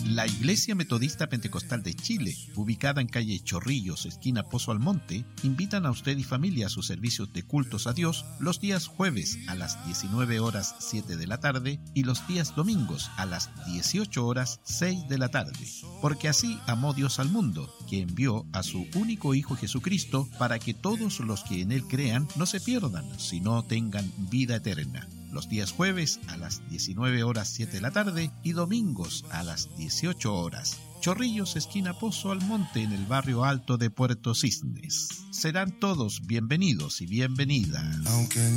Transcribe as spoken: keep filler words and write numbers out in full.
La Iglesia Metodista Pentecostal de Chile, ubicada en calle Chorrillos, esquina Pozo Almonte, invitan a usted y familia a sus servicios de cultos a Dios los días jueves a las diecinueve horas siete de la tarde y los días domingos a las dieciocho horas seis de la tarde. Porque así amó Dios al mundo, que envió a su único Hijo Jesucristo para que todos los que en Él crean no se pierdan, sino tengan vida eterna. Los días jueves a las diecinueve horas siete de la tarde y domingos a las dieciocho horas. Chorrillos, esquina Pozo Almonte, en el barrio alto de Puerto Cisnes. Serán todos bienvenidos y bienvenidas. Aunque